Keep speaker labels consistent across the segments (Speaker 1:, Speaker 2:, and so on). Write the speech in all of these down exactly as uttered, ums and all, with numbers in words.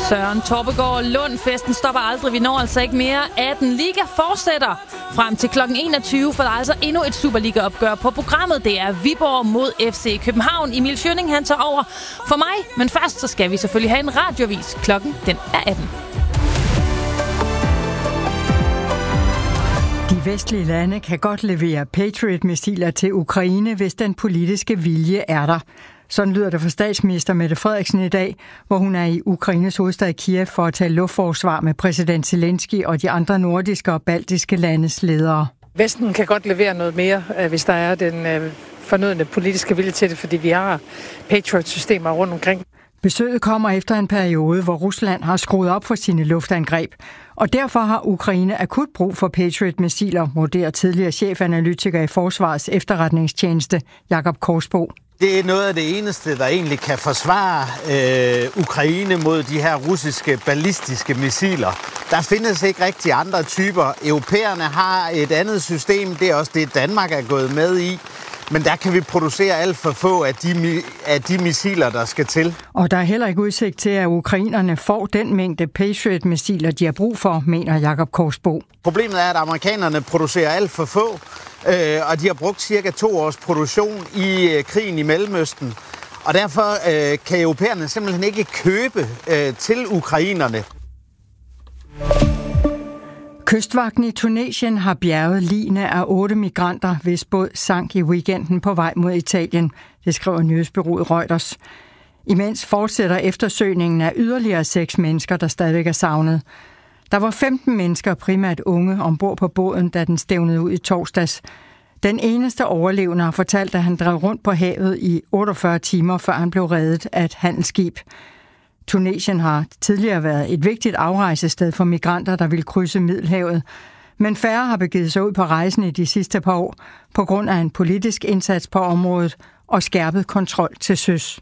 Speaker 1: Søren Torpegaard Lund. Festen stopper aldrig. Vi når altså ikke mere. atten Liga fortsætter frem til klokken enogtyve, for der er altså endnu et Superliga-opgør på programmet. Det er Viborg mod F C København. Emil Schønning, han tager over for mig. Men først så skal vi selvfølgelig have en radiovis. Klokken den er atten.
Speaker 2: De vestlige lande kan godt levere Patriot-missiler til Ukraine, hvis den politiske vilje er der. Sådan lyder det fra statsminister Mette Frederiksen i dag, hvor hun er i Ukraines hovedstad Kiev for at tage luftforsvar med præsident Zelensky og de andre nordiske og baltiske landes ledere.
Speaker 3: Vesten kan godt levere noget mere, hvis der er den fornødne politiske vilje til det, fordi vi har Patriot-systemer rundt omkring.
Speaker 2: Besøget kommer efter en periode, hvor Rusland har skruet op for sine luftangreb. Og derfor har Ukraine akut brug for Patriot-missiler, vurderer tidligere chefanalytiker i Forsvarets efterretningstjeneste, Jakob Korsbo.
Speaker 4: Det er noget af det eneste, der egentlig kan forsvare øh, Ukraine mod de her russiske ballistiske missiler. Der findes ikke rigtig andre typer. Europæerne har et andet system, det er også det, Danmark er gået med i. Men der kan vi producere alt for få af de, af de missiler, der skal til.
Speaker 2: Og der er heller ikke udsigt til, at ukrainerne får den mængde Patriot-missiler, de har brug for, mener Jakob Korsbo.
Speaker 4: Problemet er, at amerikanerne producerer alt for få, øh, og de har brugt cirka to års produktion i øh, krigen i Mellemøsten. Og derfor øh, kan europæerne simpelthen ikke købe øh, til ukrainerne.
Speaker 2: Kystvagten i Tunesien har bjerget ligene af otte migranter, hvis båd sank i weekenden på vej mod Italien. Det skriver nyhedsbureauet Reuters. Imens fortsætter eftersøgningen af yderligere seks mennesker, der stadig er savnet. Der var femten mennesker, primært unge, ombord på båden, da den stævnede ud i torsdags. Den eneste overlevende har fortalt, at han drev rundt på havet i otteogfyrre timer, før han blev reddet af et handelsskib. Tunesien har tidligere været et vigtigt afrejsested for migranter, der vil krydse Middelhavet. Men færre har begivet sig ud på rejsen i de sidste par år, på grund af en politisk indsats på området og skærpet kontrol til søs.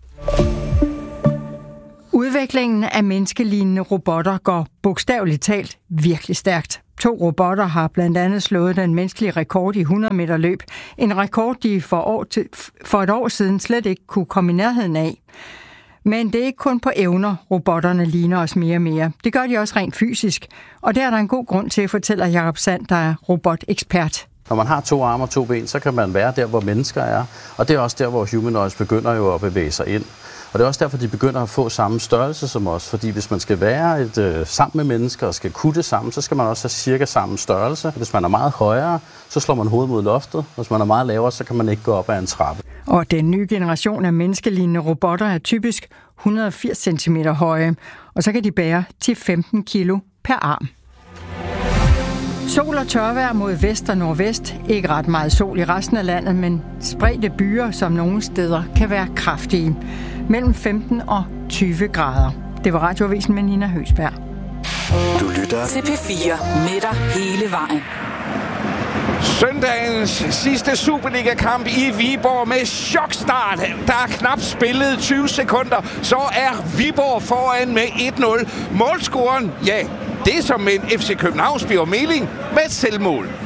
Speaker 2: Udviklingen af menneskelignende robotter går bogstaveligt talt virkelig stærkt. To robotter har blandt andet slået den menneskelige rekord i hundrede meter løb. En rekord, de for, år til, for et år siden slet ikke kunne komme i nærheden af. Men det er ikke kun på evner, robotterne ligner os mere og mere. Det gør de også rent fysisk, og der er der en god grund til, fortæller Jakob Sand, der er robotekspert.
Speaker 5: Når man har to arme og to ben, så kan man være der, hvor mennesker er, og det er også der, hvor humanoids begynder jo at bevæge sig ind. Og det er også derfor, de begynder at få samme størrelse som os, fordi hvis man skal være et, øh, sammen med mennesker og skal kunne det sammen, så skal man også have cirka samme størrelse. Hvis man er meget højere, så slår man hovedet mod loftet. Hvis man er meget lavere, så kan man ikke gå op ad en trappe.
Speaker 2: Og den nye generation af menneskelignende robotter er typisk et hundrede og firs centimeter høje, og så kan de bære til femten kilo per arm. Sol og tørvejr mod vest og nordvest. Ikke ret meget sol i resten af landet, men spredte byer, som nogle steder kan være kraftige. Mellem femten og tyve grader. Det var Radioavisen med Nina Høsberg.
Speaker 6: Du lytter til P fire med dig hele vejen.
Speaker 7: Søndagens sidste Superliga-kamp i Viborg med chokstart. Der er knap spillet tyve sekunder, så er Viborg foran med et nul. Målscoren, ja, det er som en F C Københavns Bjørn Meling med et selvmål.